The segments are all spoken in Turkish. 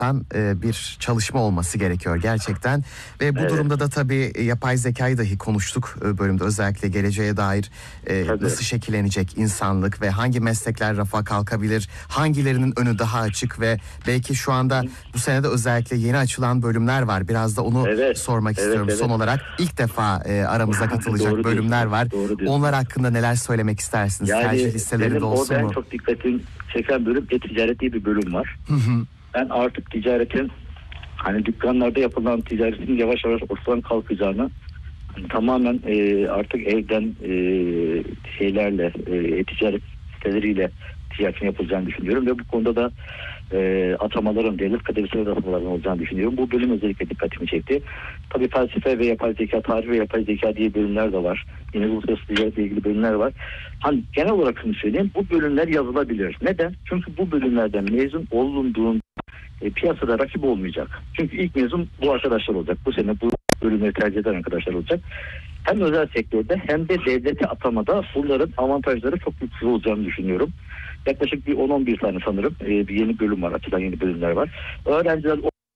bir çalışma olması gerekiyor gerçekten. Ve bu Evet. durumda da tabii yapay zekayı dahi konuştuk bölümde, özellikle geleceğe dair nasıl şekillenecek insanlık ve hangi meslekler rafa kalkabilir, hangilerinin önü daha açık ve belki şu anda bu senede özellikle yeni açılan bölümler var. Biraz da onu sormak istiyorum son olarak. İlk defa aramıza katılacak bölümler var. Onlar hakkında neler söylemek istersiniz? Yani tercih listelerinde olsun orada mu? en çok dikkatimi çeken bölüm e-ticaret diye bir bölüm var. Ben artık ticaretin, hani dükkanlarda yapılan ticaretin yavaş yavaş ortadan kalkacağını, tamamen artık evden şeylerle, ticaret siteleriyle ticaretin yapılacağını düşünüyorum ve bu konuda da atamaların, devlet kademesine atamaların olacağını düşünüyorum. Bu bölüm özellikle dikkatimi çekti. Tabii felsefe ve yapay zeka, tarih ve yapay zeka diye bölümler de var. Yine uluslararası ticaretle ilgili bölümler var. Hani genel olarak şunu söyleyeyim, bu bölümler yazılabilir. Neden? Çünkü bu bölümlerden mezun olunduğun piyasada rakip olmayacak. Çünkü ilk mezun bu arkadaşlar olacak. Bu sene bu bölümleri tercih eden arkadaşlar olacak. Hem özel sektörde hem de devlete atamada bunların avantajları çok yüksek olacağını düşünüyorum. Yaklaşık bir 10-11 tane sanırım bir yeni bölüm var. Açılan yeni bölümler var. Öğrenciler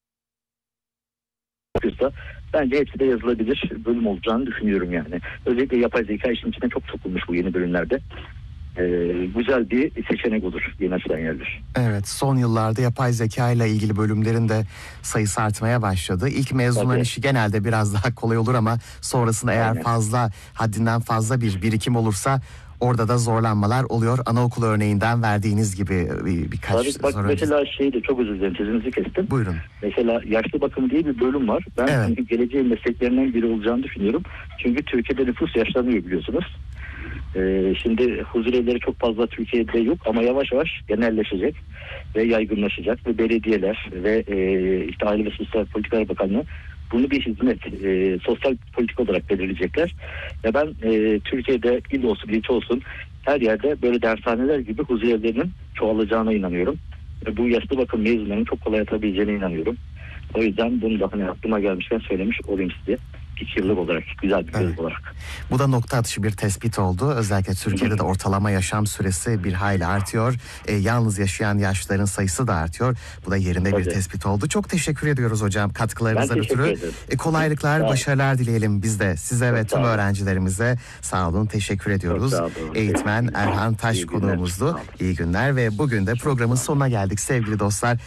okuyorsa bence hepsi de yazılabilir bölüm olacağını düşünüyorum yani. Özellikle yapay zeka işin içine çok sokulmuş bu yeni bölümlerde. Güzel bir seçenek olur yeni açılan yerler. Evet, son yıllarda yapay zeka ile ilgili bölümlerin de sayısı artmaya başladı. İlk mezunların işi genelde biraz daha kolay olur ama sonrasında eğer haddinden fazla bir birikim olursa orada da zorlanmalar oluyor. Anaokulu örneğinden verdiğiniz gibi birkaç soru. Mesela de çok özür dilerim, sözünüzü kestim. Buyurun. Mesela yaşlı bakımı diye bir bölüm var. Ben geleceğin mesleklerinden biri olacağını düşünüyorum. Çünkü Türkiye'de nüfus yaşlanıyor biliyorsunuz. Şimdi huzur evleri çok fazla Türkiye'de yok ama yavaş yavaş genelleşecek ve yaygınlaşacak ve belediyeler ve işte Aile ve Sosyal Politikalar Bakanlığı bunu bir hizmet, sosyal politika olarak belirleyecekler. Ve ben Türkiye'de il olsun, ilçe olsun her yerde böyle dershaneler gibi huzur evlerinin çoğalacağına inanıyorum. Ve bu yaşlı bakım mezunlarının çok kolay atabileceğine inanıyorum. O yüzden bunu da hani aklıma gelmişken söylemiş olayım size. 2 yıllık olarak, güzel bir göz olarak. Bu da nokta atışı bir tespit oldu. Özellikle Türkiye'de de ortalama yaşam süresi bir hayli artıyor. Yalnız yaşayan yaşlıların sayısı da artıyor. Bu da yerinde bir tespit oldu. Çok teşekkür ediyoruz hocam katkılarınızdan ötürü. Kolaylıklar, başarılar dileyelim biz de size ve tüm öğrencilerimize. Sağ olun, teşekkür ediyoruz. Eğitmen Erhan Taş konuğumuzdu. İyi günler ve bugün de programın sonuna geldik sevgili dostlar.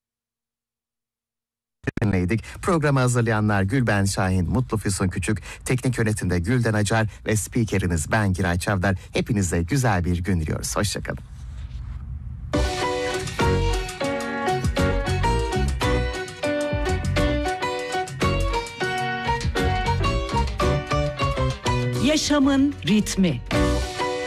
Programı hazırlayanlar Gülben Şahin, Mutlu Füsun Küçük, teknik yönetimde Gülden Acar ve spikeriniz ben Giray Çavdar. Hepinize güzel bir gün diliyoruz. Hoşçakalın. Yaşamın ritmi.